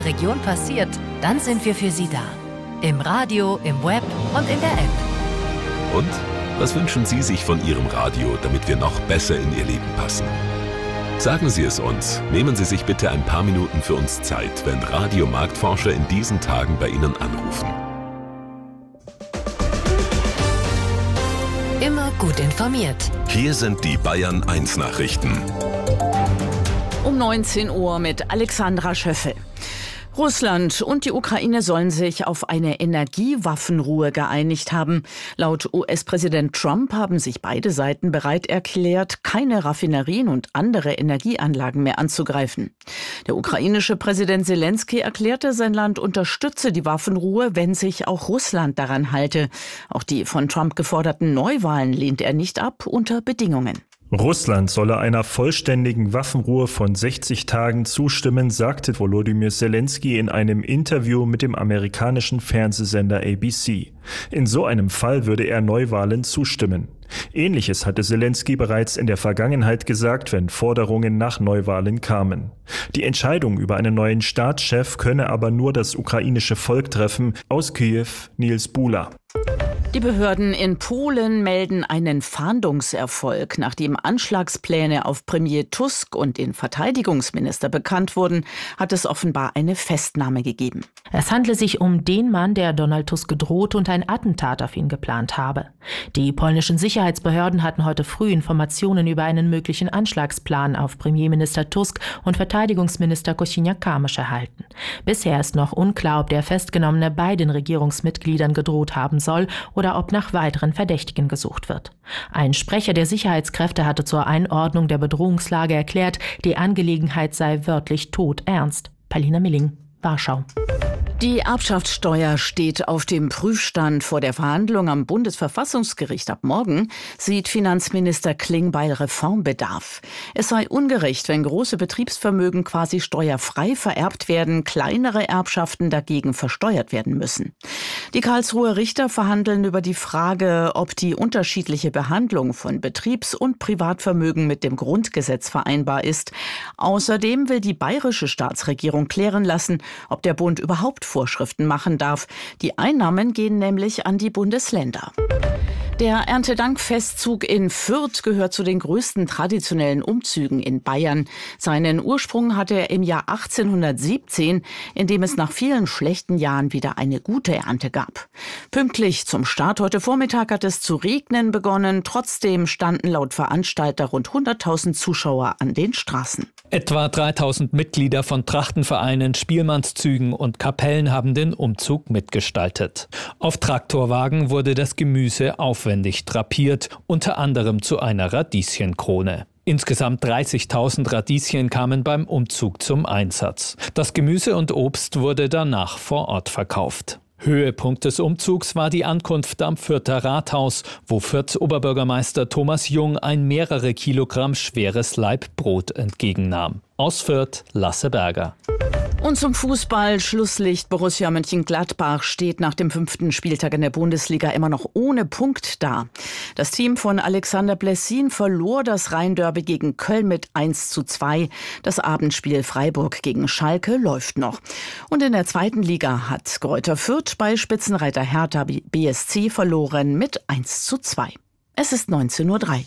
Region passiert, dann sind wir für Sie da. Im Radio, im Web und in der App. Und was wünschen Sie sich von Ihrem Radio, damit wir noch besser in Ihr Leben passen? Sagen Sie es uns. Nehmen Sie sich bitte ein paar Minuten für uns Zeit, wenn Radiomarktforscher in diesen Tagen bei Ihnen anrufen. Immer gut informiert. Hier sind die Bayern 1 Nachrichten. Um 19 Uhr mit Alexandra Schöffel. Russland und die Ukraine sollen sich auf eine Energiewaffenruhe geeinigt haben. Laut US-Präsident Trump haben sich beide Seiten bereit erklärt, keine Raffinerien und andere Energieanlagen mehr anzugreifen. Der ukrainische Präsident Selenskyj erklärte, sein Land unterstütze die Waffenruhe, wenn sich auch Russland daran halte. Auch die von Trump geforderten Neuwahlen lehnt er nicht ab, unter Bedingungen. Russland solle einer vollständigen Waffenruhe von 60 Tagen zustimmen, sagte Volodymyr Selenskyj in einem Interview mit dem amerikanischen Fernsehsender ABC. In so einem Fall würde er Neuwahlen zustimmen. Ähnliches hatte Selenskyj bereits in der Vergangenheit gesagt, wenn Forderungen nach Neuwahlen kamen. Die Entscheidung über einen neuen Staatschef könne aber nur das ukrainische Volk treffen. Aus Kiew, Nils Bula. Die Behörden in Polen melden einen Fahndungserfolg. Nachdem Anschlagspläne auf Premier Tusk und den Verteidigungsminister bekannt wurden, hat es offenbar eine Festnahme gegeben. Es handle sich um den Mann, der Donald Tusk gedroht und ein Attentat auf ihn geplant habe. Die polnischen Sicherheitsbehörden hatten heute früh Informationen über einen möglichen Anschlagsplan auf Premierminister Tusk und Verteidigungsminister Kosiniak-Kamysz erhalten. Bisher ist noch unklar, ob der Festgenommene beiden Regierungsmitgliedern gedroht haben soll oder ob nach weiteren Verdächtigen gesucht wird. Ein Sprecher der Sicherheitskräfte hatte zur Einordnung der Bedrohungslage erklärt, die Angelegenheit sei wörtlich todernst. Paulina Milling, Warschau. Die Erbschaftssteuer steht auf dem Prüfstand. Vor der Verhandlung am Bundesverfassungsgericht ab morgen sieht Finanzminister Klingbeil Reformbedarf. Es sei ungerecht, wenn große Betriebsvermögen quasi steuerfrei vererbt werden, kleinere Erbschaften dagegen versteuert werden müssen. Die Karlsruher Richter verhandeln über die Frage, ob die unterschiedliche Behandlung von Betriebs- und Privatvermögen mit dem Grundgesetz vereinbar ist. Außerdem will die bayerische Staatsregierung klären lassen, ob der Bund überhaupt Vorschriften machen darf. Die Einnahmen gehen nämlich an die Bundesländer. Der Erntedankfestzug in Fürth gehört zu den größten traditionellen Umzügen in Bayern. Seinen Ursprung hatte er im Jahr 1817, in dem es nach vielen schlechten Jahren wieder eine gute Ernte gab. Pünktlich zum Start heute Vormittag hat es zu regnen begonnen. Trotzdem standen laut Veranstalter rund 100.000 Zuschauer an den Straßen. Etwa 3.000 Mitglieder von Trachtenvereinen, Spielmannszügen und Kapellen haben den Umzug mitgestaltet. Auf Traktorwagen wurde das Gemüse aufwendig drapiert, unter anderem zu einer Radieschenkrone. Insgesamt 30.000 Radieschen kamen beim Umzug zum Einsatz. Das Gemüse und Obst wurde danach vor Ort verkauft. Höhepunkt des Umzugs war die Ankunft am Fürther Rathaus, wo Fürths Oberbürgermeister Thomas Jung ein mehrere Kilogramm schweres Laib Brot entgegennahm. Aus Fürth, Lasse Berger. Und zum Fußball. Schlusslicht Borussia Mönchengladbach steht nach dem 5. Spieltag in der Bundesliga immer noch ohne Punkt da. Das Team von Alexander Blessin verlor das Rhein-Derby gegen Köln mit 1:2. Das Abendspiel Freiburg gegen Schalke läuft noch. Und in der 2. Liga hat Greuther Fürth bei Spitzenreiter Hertha BSC verloren mit 1:2. Es ist 19:03 Uhr.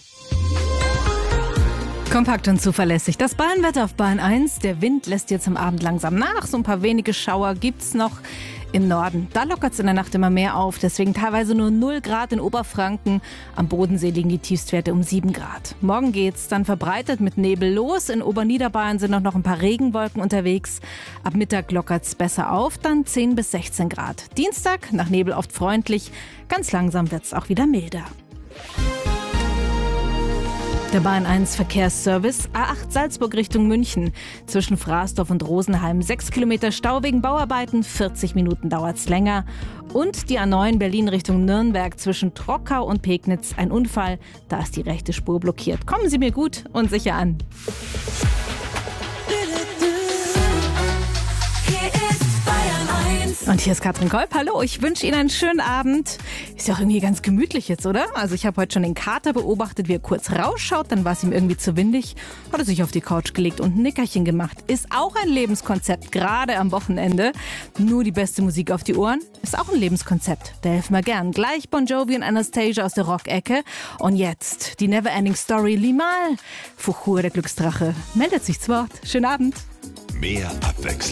Kompakt und zuverlässig. Das Bayernwetter auf Bayern 1. Der Wind lässt jetzt am Abend langsam nach. So ein paar wenige Schauer gibt's noch im Norden. Da lockert's in der Nacht immer mehr auf. Deswegen teilweise nur 0 Grad in Oberfranken. Am Bodensee liegen die Tiefstwerte um 7 Grad. Morgen geht's dann verbreitet mit Nebel los. In Oberniederbayern sind auch noch ein paar Regenwolken unterwegs. Ab Mittag lockert's besser auf. Dann 10 bis 16 Grad. Dienstag nach Nebel oft freundlich. Ganz langsam wird's auch wieder milder. Der Bayern 1 Verkehrsservice A8 Salzburg Richtung München. Zwischen Fraßdorf und Rosenheim 6 Kilometer Stau wegen Bauarbeiten, 40 Minuten dauert's länger. Und die A9 Berlin Richtung Nürnberg zwischen Trockau und Pegnitz ein Unfall. Da ist die rechte Spur blockiert. Kommen Sie mir gut und sicher an. Hier ist Bayern 1. Und hier ist Katrin Kolb. Hallo, ich wünsche Ihnen einen schönen Abend. Ist ja auch irgendwie ganz gemütlich jetzt, oder? Also ich habe heute schon den Kater beobachtet, wie er kurz rausschaut, dann war es ihm irgendwie zu windig, hat er sich auf die Couch gelegt und ein Nickerchen gemacht. Ist auch ein Lebenskonzept, gerade am Wochenende. Nur die beste Musik auf die Ohren ist auch ein Lebenskonzept. Da helfen wir gern. Gleich Bon Jovi und Anastasia aus der Rock-Ecke. Und jetzt die Neverending Story. Limal, Fuchur, der Glücksdrache, meldet sich zu Wort. Schönen Abend. Mehr Abwechslung.